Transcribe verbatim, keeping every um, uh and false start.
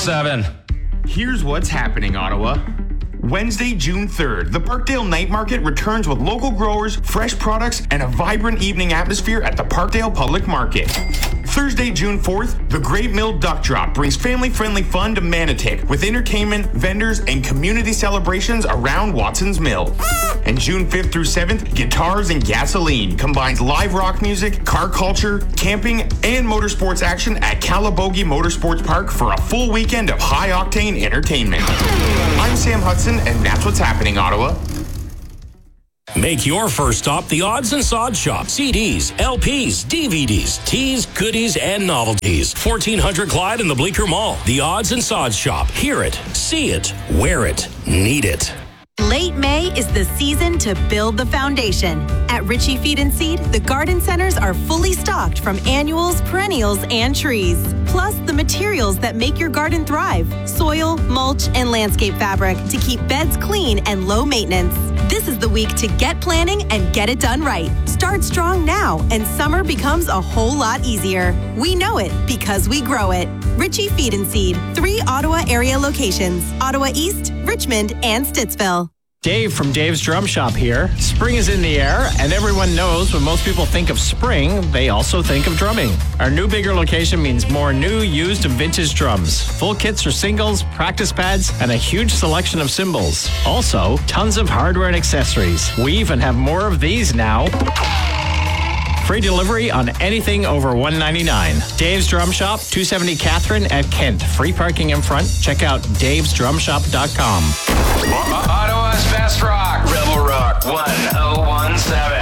seven. Here's what's happening, Ottawa. Wednesday, June third, the Parkdale Night Market returns with local growers, fresh products, and a vibrant evening atmosphere at the Parkdale Public Market. Thursday, June fourth, the Great Mill Duck Drop brings family-friendly fun to Manotick with entertainment, vendors, and community celebrations around Watson's Mill. And June fifth through seventh, Guitars and Gasoline combines live rock music, car culture, camping, and motorsports action at Calabogie Motorsports Park for a full weekend of high-octane entertainment. I'm Sam Hudson, and that's what's happening, Ottawa. Make your first stop the Odds and Sods Shop. C Ds, L Ps, D V Ds, teas, goodies, and novelties. fourteen hundred Clyde in the Bleecker Mall. The Odds and Sods Shop. Hear it, see it, wear it, need it. Late May is the season to build the foundation. At Ritchie Feed and Seed, the garden centers are fully stocked from annuals, perennials, and trees. Plus, the materials that make your garden thrive. Soil, mulch, and landscape fabric to keep beds clean and low maintenance. This is the week to get planning and get it done right. Start strong now, and summer becomes a whole lot easier. We know it because we grow it. Ritchie Feed and Seed. Three Ottawa area locations. Ottawa East, Richmond, and Stittsville. Dave from Dave's Drum Shop here. Spring is in the air, and everyone knows when most people think of spring, they also think of drumming. Our new bigger location means more new, used, and vintage drums. Full kits for singles, practice pads, and a huge selection of cymbals. Also, tons of hardware and accessories. We even have more of these now. Free delivery on anything over one ninety-nine. Dave's Drum Shop, two seventy Catherine at Kent. Free parking in front. Check out daves drum shop dot com. Ottawa's best rock. Rebel Rock one oh one seven.